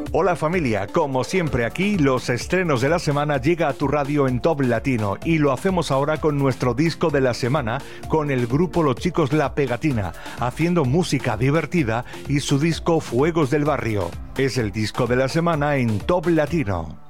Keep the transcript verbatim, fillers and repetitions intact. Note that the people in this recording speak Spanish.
Hola familia, como siempre aquí los estrenos de la semana llega a tu radio en Top Latino y lo hacemos ahora con nuestro disco de la semana con el grupo Los Chicos La Pegatina, haciendo música divertida y su disco Fuegos del Barrio. Es el disco de la semana en Top Latino.